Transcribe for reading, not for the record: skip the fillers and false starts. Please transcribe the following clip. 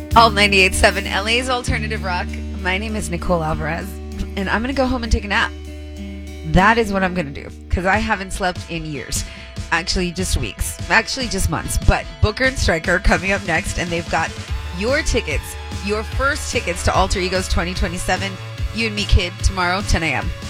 Alt 98.7 LA's Alternative Rock. My name is Nicole Alvarez, and I'm going to go home and take a nap. That is what I'm going to do, because I haven't slept in years. Actually, just weeks. Actually, just months. But Booker and Stryker are coming up next, and they've got your tickets, your first tickets to Alter Egos 2027. You and me, kid, tomorrow, 10 a.m.